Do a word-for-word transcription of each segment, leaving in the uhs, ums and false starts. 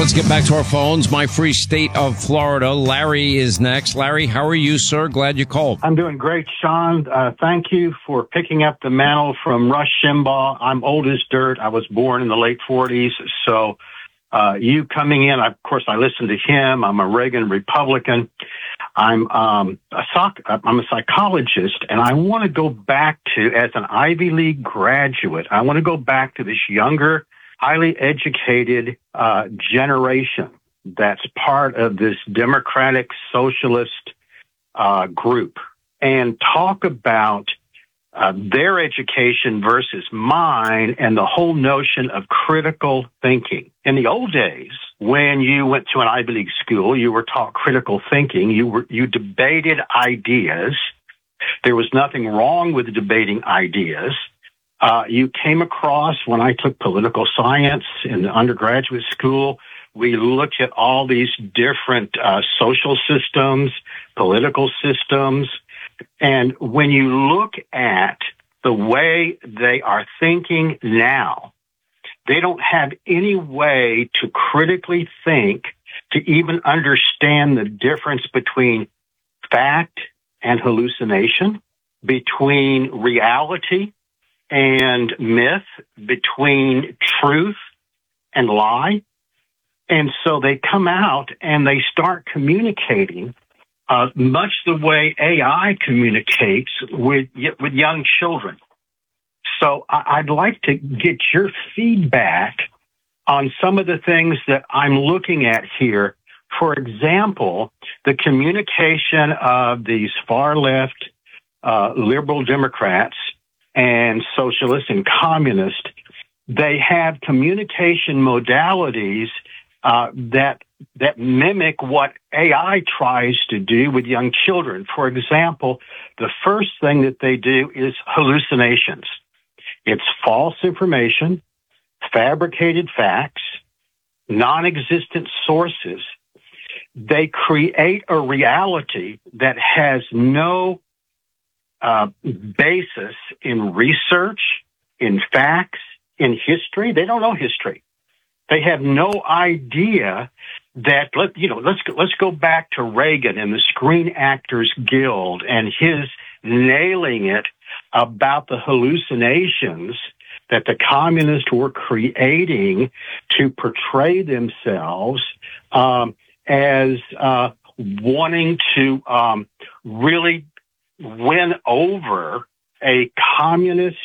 let's get back to our phones. My free state of Florida. Larry is next. Larry, how are you, sir? Glad you called. I'm doing great, Sean. Uh, thank you for picking up the mantle from Rush Limbaugh. I'm old as dirt. I was born in the late forties. So uh, you coming in, of course, I listened to him. I'm a Reagan Republican. I'm um, a soc- I'm a psychologist, and I want to go back to, as an Ivy League graduate, I want to go back to this younger, highly educated uh, generation that's part of this democratic socialist uh, group, and talk about uh, their education versus mine and the whole notion of critical thinking. In the old days, when you went to an Ivy League school, you were taught critical thinking. You were, you debated ideas. There was nothing wrong with debating ideas. Uh, you came across, when I took political science in the undergraduate school, we looked at all these different uh, social systems, political systems. And when you look at the way they are thinking now, they don't have any way to critically think, to even understand the difference between fact and hallucination, between reality and myth, between truth and lie. And so they come out and they start communicating uh, much the way A I communicates with with young children. So I'd like to get your feedback on some of the things that I'm looking at here. For example, the communication of these far left uh, liberal Democrats and socialists and communists. They have communication modalities uh, that that mimic what A I tries to do with young children. For example, the first thing that they do is hallucinations. It's false information, fabricated facts, non-existent sources. They create a reality that has no uh, basis in research, in facts, in history. They don't know history. They have no idea that, let, you know, let's go, let's go back to Reagan and the Screen Actors Guild and his nailing it about the hallucinations that the communists were creating to portray themselves um, as uh, wanting to um, really win over a communist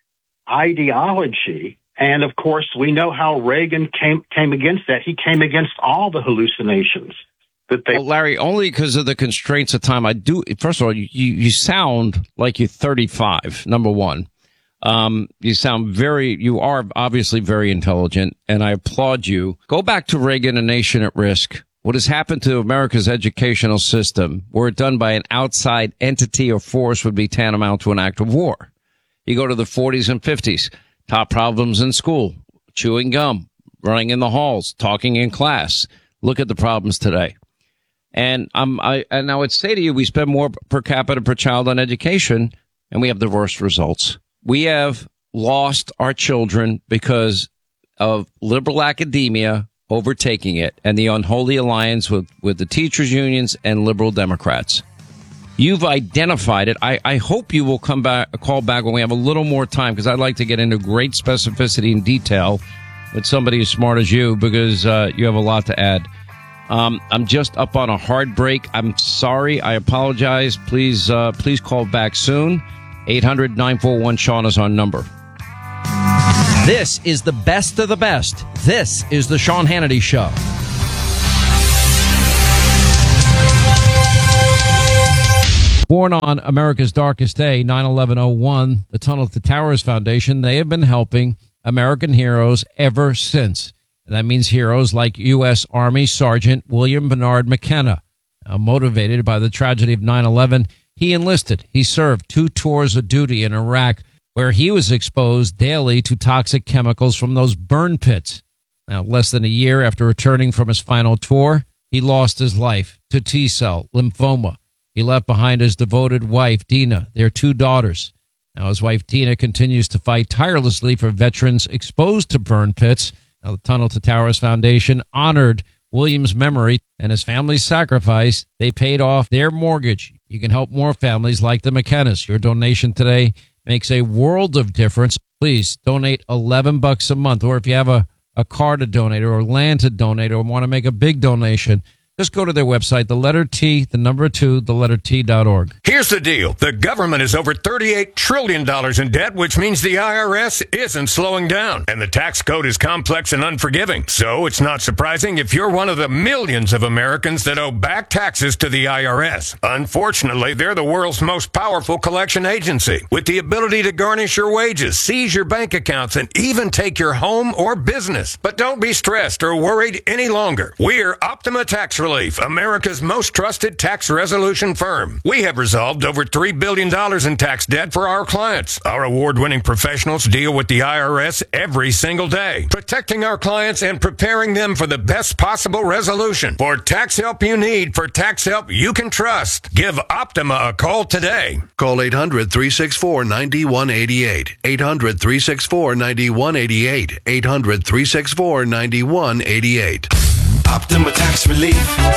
ideology. And of course, we know how Reagan came came against that. He came against all the hallucinations. That they- well, Larry, only because of the constraints of time. I do. First of all, you, you sound like you're thirty-five. Number one, um, you sound very. You are obviously very intelligent, and I applaud you. Go back to Reagan, A Nation at Risk. What has happened to America's educational system, were it done by an outside entity or force, would be tantamount to an act of war. You go to the forties and fifties. Top problems in school: chewing gum, running in the halls, talking in class. Look at the problems today. And um, I, and I would say to you, we spend more per capita per child on education, and we have the worst results. We have lost our children because of liberal academia overtaking it and the unholy alliance with, with the teachers' unions and liberal Democrats. You've identified it. I, I hope you will come back, call back when we have a little more time, because I'd like to get into great specificity and detail with somebody as smart as you, because uh, you have a lot to add. Um, I'm just up on a hard break. I'm sorry. I apologize. Please, uh, please call back soon. eight hundred nine four one Sean is our number. This is the best of the best. This is the Sean Hannity Show. Born on America's darkest day, nine eleven oh one, the Tunnel to Towers Foundation, they have been helping American heroes ever since. And that means heroes like U S. Army Sergeant William Bernard McKenna. Uh, motivated by the tragedy of nine eleven, he enlisted. He served two tours of duty in Iraq, where he was exposed daily to toxic chemicals from those burn pits. Now, less than a year after returning from his final tour, he lost his life to T-cell lymphoma. He left behind his devoted wife, Dina, their two daughters. Now, his wife, Tina, continues to fight tirelessly for veterans exposed to burn pits Now, the Tunnel to Towers Foundation honored William's memory and his family's sacrifice. They paid off their mortgage. You can help more families like the McKennas. Your donation today makes a world of difference. Please donate eleven bucks a month, or if you have a, a car to donate or land to donate or want to make a big donation, just go to their website, the letter T, the number two, the letter T dot org. Here's the deal. The government is over thirty-eight trillion dollars in debt, which means the I R S isn't slowing down. And the tax code is complex and unforgiving. So it's not surprising if you're one of the millions of Americans that owe back taxes to the I R S. Unfortunately, they're the world's most powerful collection agency, with the ability to garnish your wages, seize your bank accounts, and even take your home or business. But don't be stressed or worried any longer. We're Optima Tax Relief, America's most trusted tax resolution firm. We have resolved over three billion dollars in tax debt for our clients. Our award-winning professionals deal with the I R S every single day, protecting our clients and preparing them for the best possible resolution. For tax help you need, for tax help you can trust, give Optima a call today. Call eight hundred, three six four, nine one eight eight. eight hundred, three six four, nine one eight eight. eight hundred, three six four, nine one eight eight. Optima Tax Relief.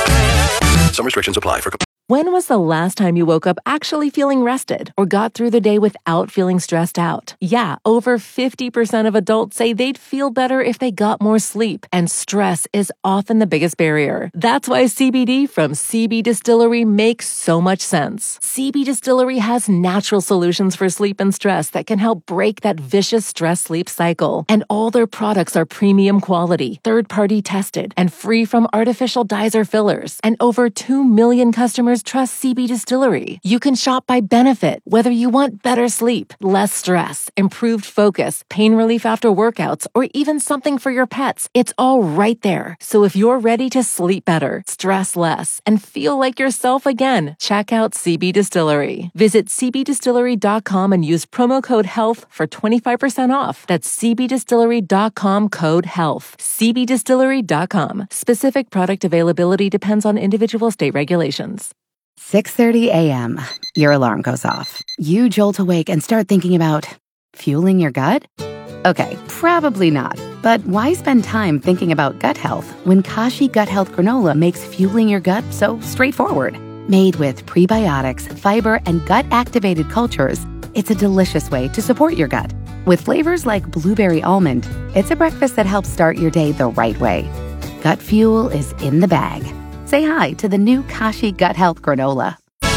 Some restrictions apply. For When was the last time you woke up actually feeling rested or got through the day without feeling stressed out? Yeah, over fifty percent of adults say they'd feel better if they got more sleep, and stress is often the biggest barrier. That's why C B D from C B Distillery makes so much sense. C B Distillery has natural solutions for sleep and stress that can help break that vicious stress-sleep cycle. And all their products are premium quality, third-party tested, and free from artificial dyes or fillers. And over two million customers trust C B Distillery. You can shop by benefit, whether you want better sleep, less stress, improved focus, pain relief after workouts, or even something for your pets. It's all right there. So if you're ready to sleep better, stress less, and feel like yourself again, check out C B Distillery. Visit c b distillery dot com and use promo code HEALTH for twenty-five percent off. That's c b distillery dot com code HEALTH. c b distillery dot com. Specific product availability depends on individual state regulations. six thirty a.m. Your alarm goes off. You jolt awake and start thinking about fueling your gut? Okay, probably not. But why spend time thinking about gut health when Kashi Gut Health Granola makes fueling your gut so straightforward? Made with prebiotics, fiber, and gut-activated cultures, it's a delicious way to support your gut. With flavors like blueberry almond, it's a breakfast that helps start your day the right way. Gut fuel is in the bag. Say hi to the new Kashi Gut Health Granola.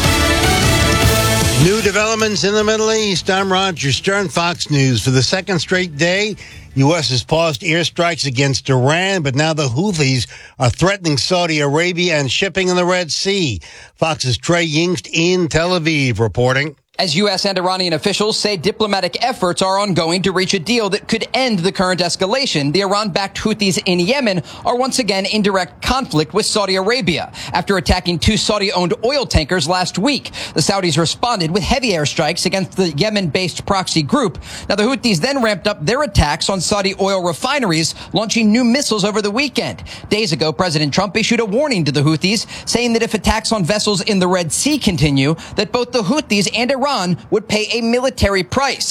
New developments in the Middle East. I'm Roger Stern, Fox News. For the second straight day, U S has paused airstrikes against Iran, but now the Houthis are threatening Saudi Arabia and shipping in the Red Sea. Fox's Trey Yingst in Tel Aviv reporting. As U S and Iranian officials say diplomatic efforts are ongoing to reach a deal that could end the current escalation, the Iran-backed Houthis in Yemen are once again in direct conflict with Saudi Arabia. After attacking two Saudi-owned oil tankers last week, the Saudis responded with heavy airstrikes against the Yemen-based proxy group. Now, the Houthis then ramped up their attacks on Saudi oil refineries, launching new missiles over the weekend. Days ago, President Trump issued a warning to the Houthis, saying that if attacks on vessels in the Red Sea continue, that both the Houthis and Iran Iran would pay a military price.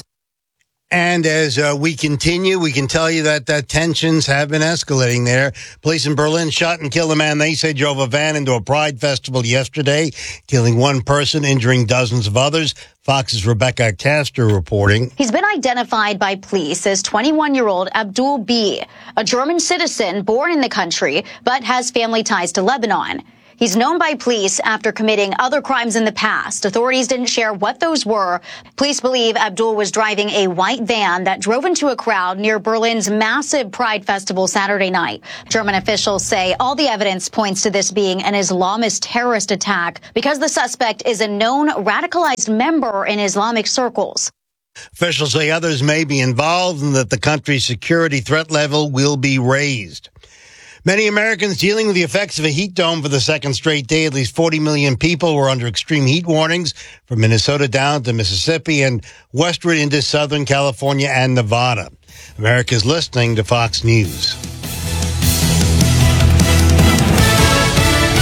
And as uh, we continue, we can tell you that, that tensions have been escalating there. Police in Berlin shot and killed a man they say drove a van into a pride festival yesterday, killing one person, injuring dozens of others. Fox's Rebecca Castor reporting. He's been identified by police as twenty-one-year-old Abdul B, a German citizen born in the country, but has family ties to Lebanon. He's known by police after committing other crimes in the past. Authorities didn't share what those were. Police believe Abdul was driving a white van that drove into a crowd near Berlin's massive Pride Festival Saturday night. German officials say all the evidence points to this being an Islamist terrorist attack because the suspect is a known radicalized member in Islamic circles. Officials say others may be involved and that the country's security threat level will be raised. Many Americans dealing with the effects of a heat dome for the second straight day. At least forty million people were under extreme heat warnings from Minnesota down to Mississippi and westward into Southern California and Nevada. America's listening to Fox News.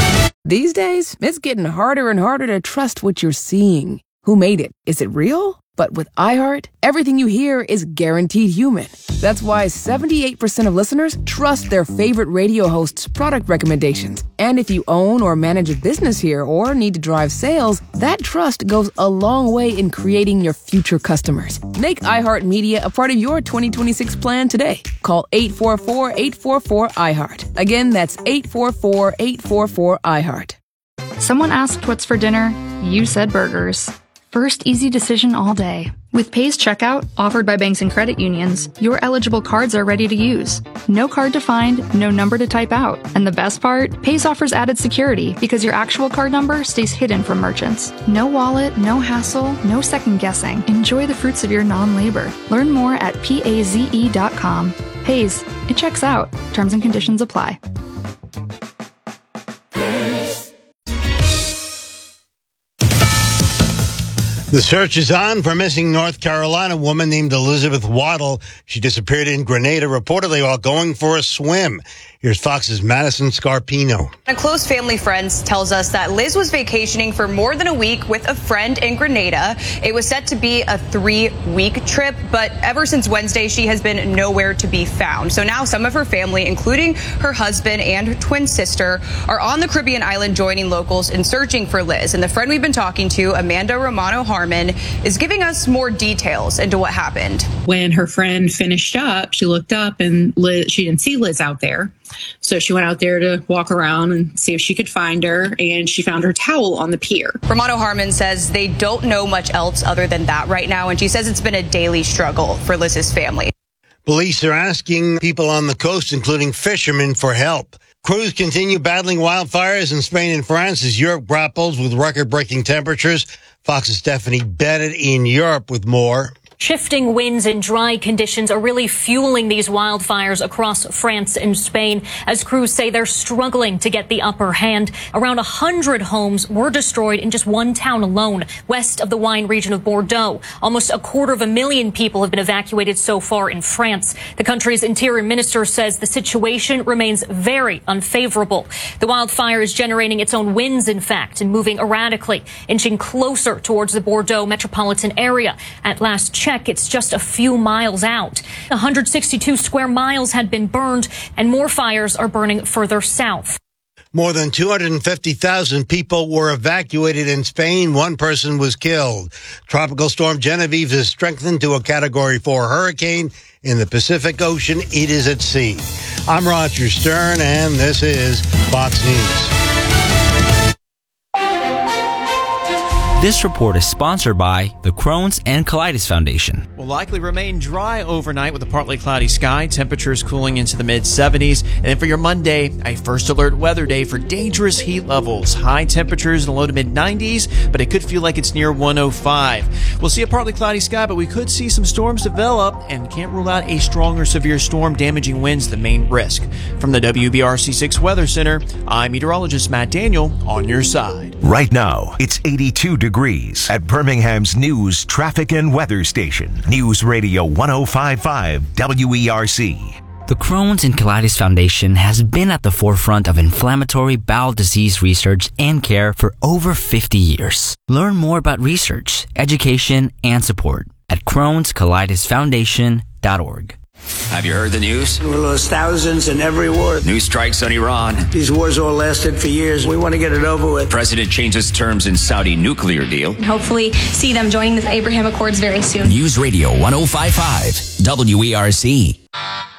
These days, it's getting harder and harder to trust what you're seeing. Who made it? Is it real? But with iHeart, everything you hear is guaranteed human. That's why seventy-eight percent of listeners trust their favorite radio host's product recommendations. And if you own or manage a business here or need to drive sales, that trust goes a long way in creating your future customers. Make iHeartMedia a part of your twenty twenty-six plan today. Call eight four four, eight four four, iHeart. Again, that's eight four four, eight four four, iHeart. Someone asked what's for dinner. You said burgers. First easy decision all day. With Pays Checkout, offered by banks and credit unions, your eligible cards are ready to use. No card to find, no number to type out. And the best part? Pays offers added security because your actual card number stays hidden from merchants. No wallet, no hassle, no second guessing. Enjoy the fruits of your non-labor. Learn more at paze dot com. Pays. It checks out. Terms and conditions apply. The search is on for a missing North Carolina woman named Elizabeth Waddle. She disappeared in Grenada, reportedly while going for a swim. Here's Fox's Madison Scarpino. A close family friend tells us that Liz was vacationing for more than a week with a friend in Grenada. It was set to be a three-week trip, but ever since Wednesday, she has been nowhere to be found. So now some of her family, including her husband and her twin sister, are on the Caribbean island joining locals in searching for Liz. And the friend we've been talking to, Amanda Romano-Harmon, is giving us more details into what happened. When her friend finished up, she looked up and Liz, she didn't see Liz out there. So she went out there to walk around and see if she could find her, and she found her towel on the pier. Romano-Harmon says they don't know much else other than that right now, and she says it's been a daily struggle for Liz's family. Police are asking people on the coast, including fishermen, for help. Crews continue battling wildfires in Spain and France as Europe grapples with record-breaking temperatures. Fox's Stephanie Bennett in Europe with more. Shifting winds and dry conditions are really fueling these wildfires across France and Spain, as crews say they're struggling to get the upper hand. Around one hundred homes were destroyed in just one town alone, west of the wine region of Bordeaux. Almost a quarter of a million people have been evacuated so far in France. The country's interior minister says the situation remains very unfavorable. The wildfire is generating its own winds, in fact, and moving erratically, inching closer towards the Bordeaux metropolitan area. At last check, it's just a few miles out. one hundred sixty-two square miles had been burned, and more fires are burning further south. More than two hundred fifty thousand people were evacuated in Spain. One person was killed. Tropical storm Genevieve has strengthened to a Category four hurricane in the Pacific Ocean. It is at sea. I'm Roger Stern, and this is Fox News. This report is sponsored by the Crohn's and Colitis Foundation. Will likely remain dry overnight with a partly cloudy sky, temperatures cooling into the mid seventies. And then for your Monday, a first alert weather day for dangerous heat levels. High temperatures in the low to mid nineties, but it could feel like it's near one oh five. We'll see a partly cloudy sky, but we could see some storms develop and can't rule out a strong or severe storm damaging winds, the main risk. From the W B R C six Weather Center, I'm meteorologist Matt Daniel on your side. Right now, it's eighty-two degrees at Birmingham's news, traffic, and weather station. News Radio one oh five point five W E R C. The Crohn's and Colitis Foundation has been at the forefront of inflammatory bowel disease research and care for over fifty years. Learn more about research, education, and support at crohns colitis foundation dot org. Have you heard the news? We lost thousands in every war. New strikes on Iran. These wars all lasted for years. We want to get it over with. President changes terms in Saudi nuclear deal. Hopefully see them joining the Abraham Accords very soon. News Radio one oh five point five W E R C.